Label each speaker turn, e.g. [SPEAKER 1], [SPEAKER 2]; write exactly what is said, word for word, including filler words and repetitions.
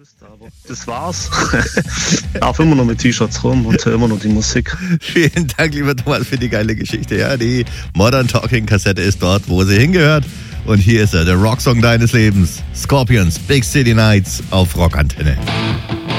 [SPEAKER 1] Aber das war's. Ich darf immer noch mit T-Shirts rum und höre immer noch die Musik.
[SPEAKER 2] Vielen Dank, lieber Thomas, für die geile Geschichte. Ja, die Modern Talking Kassette ist dort, wo sie hingehört. Und hier ist er, der Rocksong deines Lebens. Scorpions, Big City Nights auf Rockantenne.